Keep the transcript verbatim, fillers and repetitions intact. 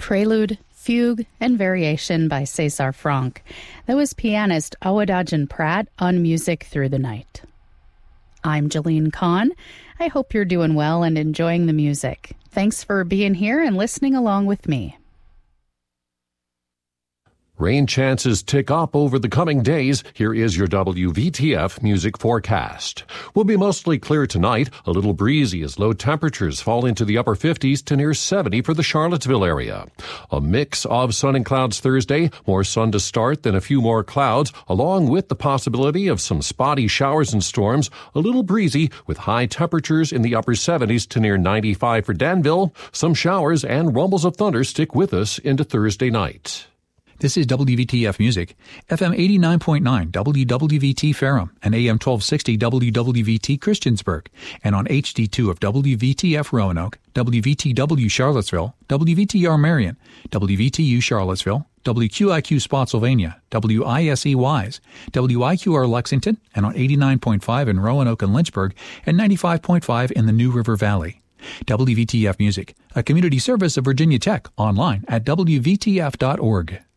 Prelude, Fugue, and Variation by César Franck. That was pianist Awadagin Pratt on Music Through the Night. I'm Jeline Kahn. I hope you're doing well and enjoying the music. Thanks for being here and listening along with me. Rain chances tick up over the coming days. Here is your W V T F music forecast. Will be mostly clear tonight, a little breezy as low temperatures fall into the upper fifties to near seventy for the Charlottesville area. A mix of sun and clouds Thursday, more sun to start, then a few more clouds, along with the possibility of some spotty showers and storms, a little breezy with high temperatures in the upper seventies to near ninety-five for Danville. Some showers and rumbles of thunder stick with us into Thursday night. This is W V T F Music, F M eighty-nine point nine W W V T Ferrum and A M twelve sixty W W V T Christiansburg, and on H D two of W V T F Roanoke, W V T W Charlottesville, W V T R Marion, W V T U Charlottesville, W Q I Q Spotsylvania, W I S E Wise, W I Q R Lexington, and on eighty-nine point five in Roanoke and Lynchburg, and ninety-five point five in the New River Valley. W V T F Music, a community service of Virginia Tech, online at W V T F dot org.